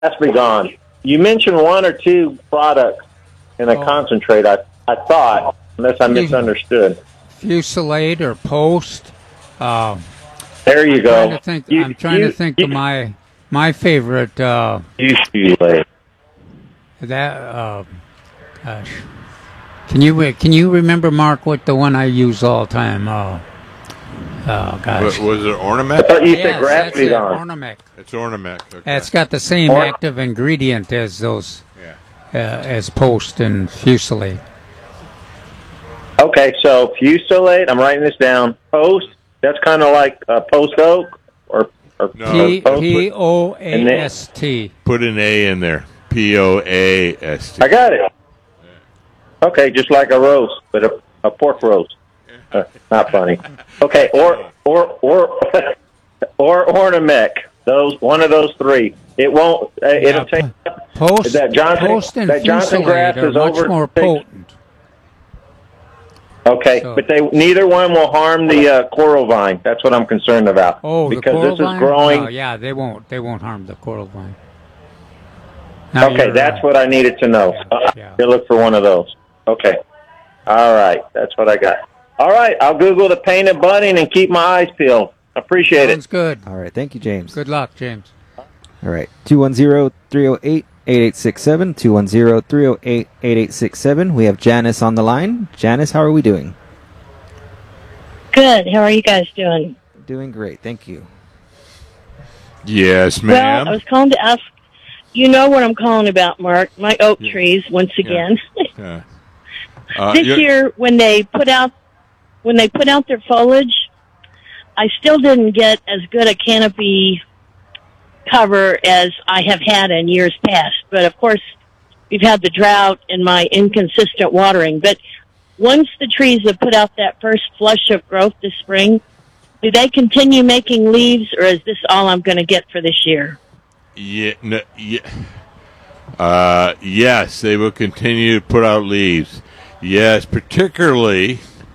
Grass Be Gone. You mentioned one or two products in a concentrate, I thought, unless I misunderstood. Fusilade or Post. There you go. I'm trying to think of my favorite. Fusilade. That gosh, can you remember, Mark, what the one I use all the time? Gosh, was it Ornament? I thought you said Grass Be Gone. Ornament. It's Ornament. Okay. It's got the same active ingredient as those, as Post and Fusilade. Okay, so Fusilade. I'm writing this down. Post. That's kind of like Post Oak or no. Poast. Put an A in there. Poast. I got it. Okay, just like a roast, but a pork roast. Not funny. Okay, or Ornament. One of those three. It won't. It'll take. Post that Johnson grass are is much more potent. Okay, so, but neither one will harm the coral vine. That's what I'm concerned about. Oh, because the coral this vine? Is growing. No, yeah, they won't harm the coral vine. Okay, that's what I needed to know. You look for one of those. Okay. All right, that's what I got. All right, I'll Google the painted budding and keep my eyes peeled. Appreciate it. Sounds good. All right, thank you, James. Good luck, James. All right, 210-308-8867, 210-308-8867. We have Janice on the line. Janice, how are we doing? Good. How are you guys doing? Doing great, thank you. Yes, ma'am. Well, I was calling to ask, you know what I'm calling about, Mark, my oak trees, once again. Yeah. This year, when they put out their foliage, I still didn't get as good a canopy cover as I have had in years past. But of course, we've had the drought and my inconsistent watering. But once the trees have put out that first flush of growth this spring, do they continue making leaves, or is this all I'm going to get for this year? Yes, they will continue to put out leaves. Yes, particularly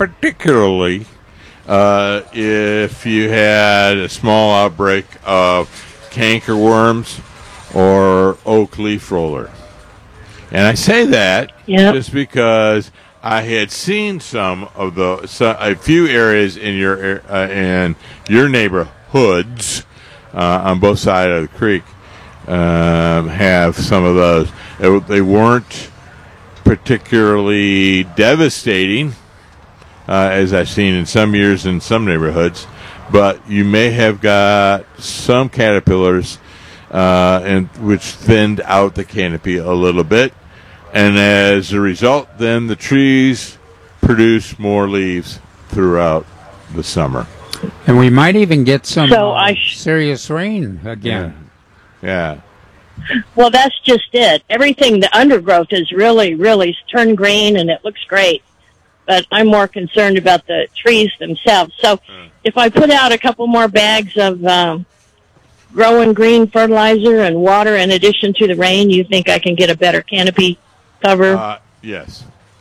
if you had a small outbreak of cankerworms or oak leaf roller. And I say that just because I had seen a few areas in your neighborhoods on both sides of the creek have some of those. They weren't particularly devastating, as I've seen in some years in some neighborhoods, but you may have got some caterpillars which thinned out the canopy a little bit, and as a result, then the trees produce more leaves throughout the summer. And we might even get some serious rain again. Yeah. Well, that's just it. Everything, the undergrowth is really, really turned green, and it looks great. But I'm more concerned about the trees themselves. So if I put out a couple more bags of growing green fertilizer and water in addition to the rain, you think I can get a better canopy cover? Yes.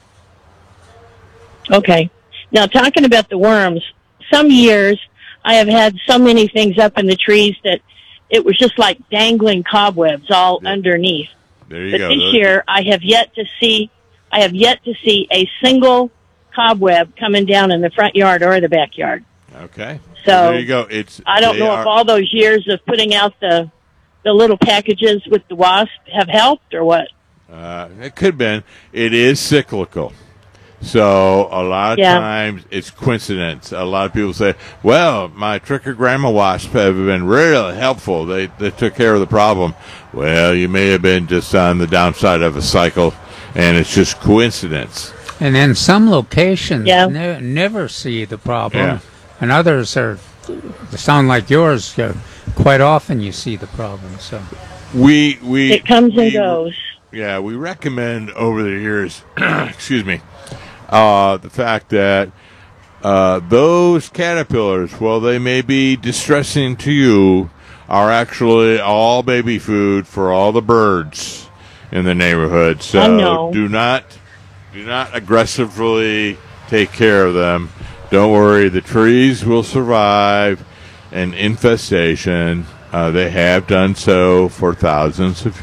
Okay. Now, talking about the worms, some years I have had so many things up in the trees that it was just like dangling cobwebs all underneath. There you but go. This year, I have yet to see a single cobweb coming down in the front yard or the backyard. Okay. So there you go. I don't know if all those years of putting out the little packages with the wasp have helped or what. It could have been. It is cyclical. So a lot of times it's coincidence. A lot of people say, well, my trick or grandma wasps have been really helpful. They took care of the problem. Well, you may have been just on the downside of a cycle, and it's just coincidence. And in some locations, never see the problem. And others sound like yours, quite often you see the problem. So it comes and goes. Yeah, we recommend over the years, excuse me, the fact that those caterpillars, while they may be distressing to you, are actually all baby food for all the birds in the neighborhood. So do not aggressively take care of them. Don't worry, the trees will survive an infestation. They have done so for thousands of